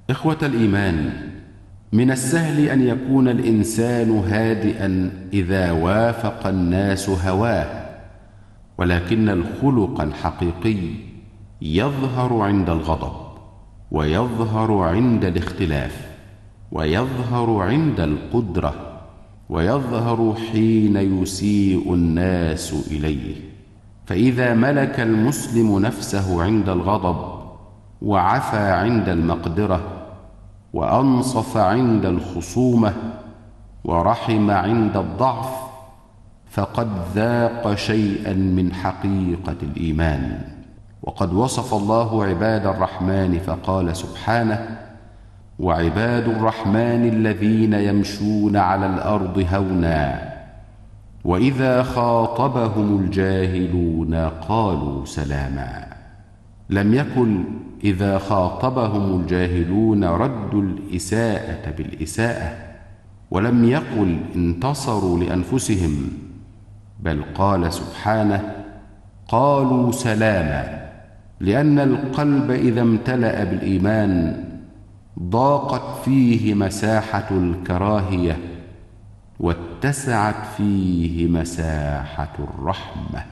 إخوة الإيمان، من السهل أن يكون الإنسان هادئا إذا وافق الناس هواه، ولكن الخلق الحقيقي يظهر عند الغضب، ويظهر عند الاختلاف، ويظهر عند القدرة، ويظهر حين يسيء الناس إليه. فإذا ملك المسلم نفسه عند الغضب، وعفى عند المقدرة، وأنصف عند الخصومة، ورحم عند الضعف، فقد ذاق شيئا من حقيقة الإيمان. وقد وصف الله عباد الرحمن فقال سبحانه: وعباد الرحمن الذين يمشون على الأرض هونا وإذا خاطبهم الجاهلون قالوا سلاما. لم يكن إذا خاطبهم الجاهلون ردوا الإساءة بالإساءة، ولم يقل انتصروا لأنفسهم، بل قال سبحانه: قالوا سلاما، لأن القلب إذا امتلأ بالإيمان ضاقت فيه مساحة الكراهية، واتسعت فيه مساحة الرحمة.